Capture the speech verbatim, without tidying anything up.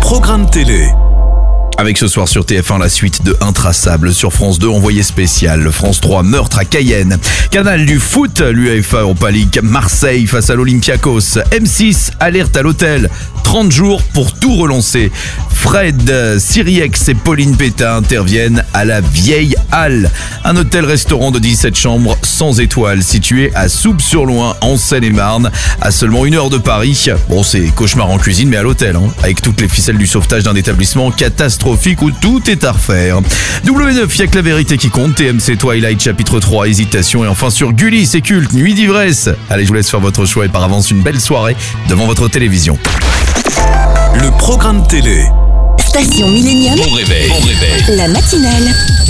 programme télé. Avec ce soir sur T F un la suite de Intraçable, sur France deux Envoyé spécial, France trois Meurtre à Cayenne, Canal du foot, l'UEFA Europa League, Marseille face à l'Olympiakos, M six Alerte à l'hôtel, trente jours pour tout relancer. Fred, Siriex et Pauline Pétain interviennent à la Vieille Halle, un hôtel-restaurant de dix-sept chambres sans étoiles situé à Souppes-sur-Loing en Seine-et-Marne, à seulement une heure de Paris. Bon, c'est cauchemar en cuisine mais à l'hôtel, hein, avec toutes les ficelles du sauvetage d'un établissement catastrophique où tout est à refaire. W neuf, y'a que la vérité qui compte. T M C Twilight chapitre trois, hésitation. Et enfin sur Gulli, c'est culte, nuit d'ivresse. Allez, je vous laisse faire votre choix et par avance une belle soirée devant votre télévision. Le programme télé. Station Millennium. Bon réveil. Bon réveil. La matinale.